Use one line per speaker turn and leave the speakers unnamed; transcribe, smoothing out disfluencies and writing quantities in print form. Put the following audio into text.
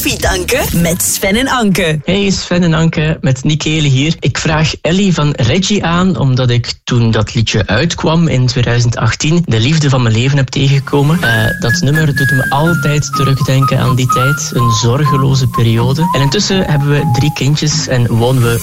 Koffietanken met Sven en Anke.
Hey Sven en Anke, met Nikele hier. Ik vraag Ellie van Reggie aan, omdat ik toen dat liedje uitkwam in 2018 de liefde van mijn leven heb tegengekomen. Dat nummer doet me altijd terugdenken aan die tijd. Een zorgeloze periode. En intussen hebben we 3 kindjes en wonen we